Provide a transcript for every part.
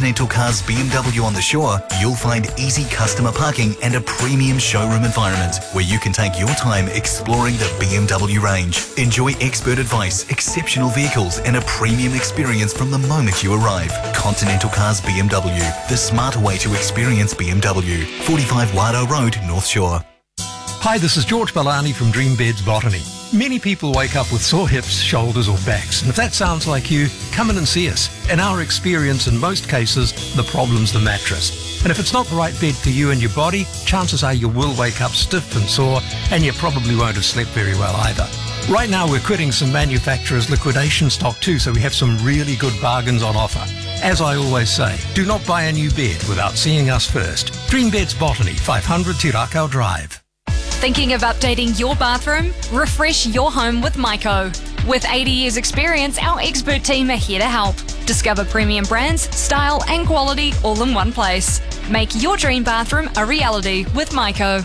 Continental Cars BMW on the Shore, you'll find easy customer parking and a premium showroom environment where you can take your time exploring the BMW range. Enjoy expert advice, exceptional vehicles and a premium experience from the moment you arrive. Continental Cars BMW, the smarter way to experience BMW. 45 Wado Road, North Shore. Hi, this is George Balani from Dream Beds Botany. Many people wake up with sore hips, shoulders or backs, and if that sounds like you, come in and see us. In our experience, in most cases, the problem's the mattress. And if it's not the right bed for you and your body, chances are you will wake up stiff and sore, and you probably won't have slept very well either. Right now, we're quitting some manufacturers' liquidation stock too, so we have some really good bargains on offer. As I always say, do not buy a new bed without seeing us first. Dream Beds Botany, 500 Tirakau Drive. Thinking of updating your bathroom? Refresh your home with Myco. With 80 years experience, our expert team are here to help. Discover premium brands, style and quality all in one place. Make your dream bathroom a reality with Myco.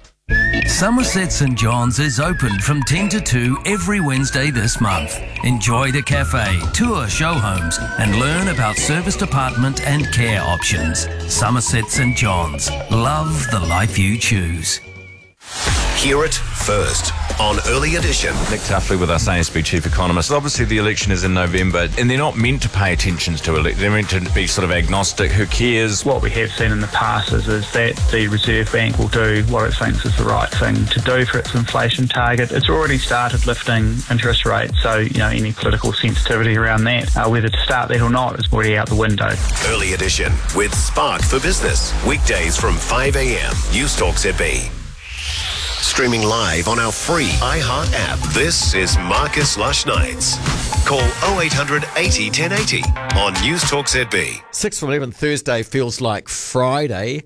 Somerset St John's is open from 10 to 2 every Wednesday this month. Enjoy the cafe, tour show homes and learn about serviced apartment and care options. Somerset St John's. Love the life you choose. Hear it first on Early Edition. Nick Tuffley with us, ASB Chief Economist. Obviously, the election is in November, and they're not meant to pay attention to it. They're meant to be sort of agnostic. Who cares? What we have seen in the past is that the Reserve Bank will do what it thinks is the right thing to do for its inflation target. It's already started lifting interest rates, so any political sensitivity around that, whether to start that or not, is already out the window. Early Edition with Spark for Business. Weekdays from 5 a.m. News Talk ZB. Streaming live on our free iHeart app. This is Marcus Lush Nights. Call 0800 80 1080 on News Talk ZB. 6 from 11 Thursday feels like Friday.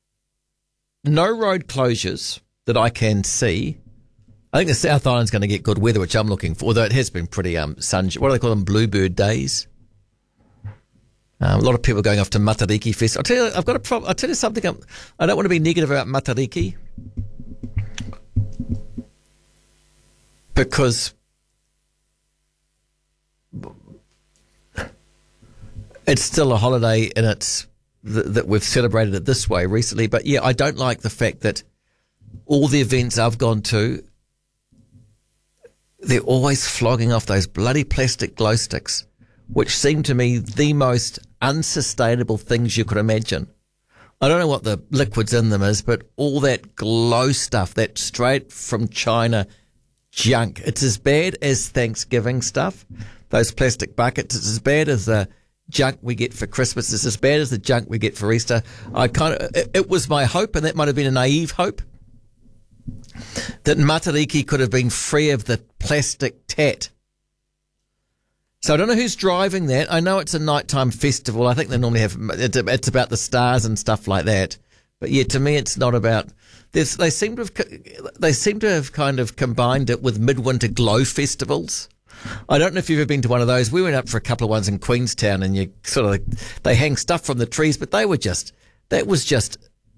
No road closures that I can see. I think the South Island's going to get good weather, which I'm looking for, although it has been pretty sunshine. What do they call them? Bluebird days. A lot of people going off to Matariki Fest. I'll tell you, I've got a problem. I'll tell you something. I don't want to be negative about Matariki, because it's still a holiday and it's that we've celebrated it this way recently. But yeah, I don't like the fact that all the events I've gone to, they're always flogging off those bloody plastic glow sticks, which seem to me the most unsustainable things you could imagine. I don't know what the liquids in them is, but all that glow stuff, that straight from China junk. It's as bad as Thanksgiving stuff, those plastic buckets. It's as bad as the junk we get for Christmas. It's as bad as the junk we get for Easter. It was my hope, and that might have been a naive hope, that Matariki could have been free of the plastic tat. So I don't know who's driving that. I know it's a nighttime festival. I think they normally have, it's about the stars and stuff like that. But yeah, to me, it's not about. They seem to have kind of combined it with midwinter glow festivals. I don't know if you've ever been to one of those. We went up for a couple of ones in Queenstown, and you sort of they hang stuff from the trees, but that was just.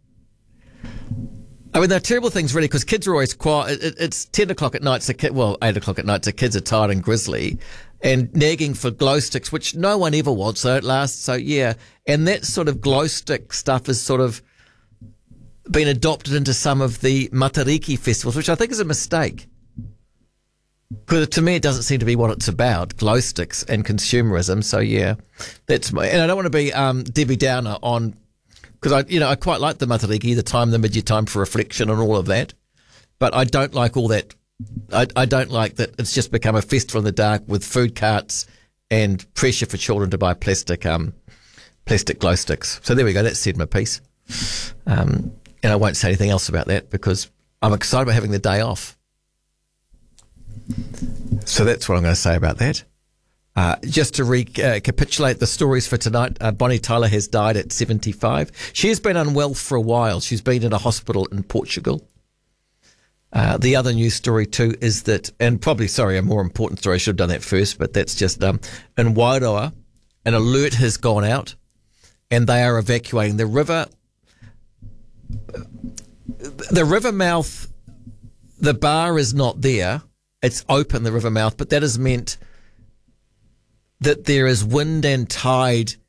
I mean, they're terrible things, really, because kids are always quiet. It's 10 o'clock at night, 8 o'clock at night, so kids are tired and grizzly and nagging for glow sticks, which no one ever wants, so it lasts. So, yeah, and that sort of glow stick stuff has sort of been adopted into some of the Matariki festivals, which I think is a mistake. Because to me, it doesn't seem to be what it's about, glow sticks and consumerism. So, yeah, and I don't want to be Debbie Downer on. Because I quite like the Matariki, the time, the mid-year time for reflection and all of that. But I don't like all that. I don't like that it's just become a festival in the dark with food carts and pressure for children to buy plastic glow sticks. So there we go. That said my piece. And I won't say anything else about that because I'm excited about having the day off. So that's what I'm going to say about that. Just to recapitulate the stories for tonight, Bonnie Tyler has died at 75. She has been unwell for a while. She's been in a hospital in Portugal. The other news story too is that, and probably, a more important story, I should have done that first, but that's just in Wairoa, an alert has gone out and they are evacuating the river. The river mouth, the bar is not there. It's open, the river mouth, but that has meant that there is wind and tide